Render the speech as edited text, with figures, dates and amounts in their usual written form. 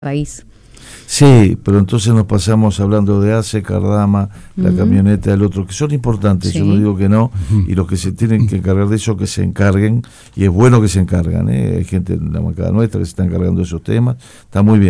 raíz. Sí, pero entonces nos pasamos hablando de ACE, Cardama, la camioneta del otro, que son importantes, Sí. yo no digo que no, y los que se tienen que encargar de eso, que se encarguen, y es bueno que se encargan, hay gente en la bancada nuestra que se está encargando de esos temas, está muy bien.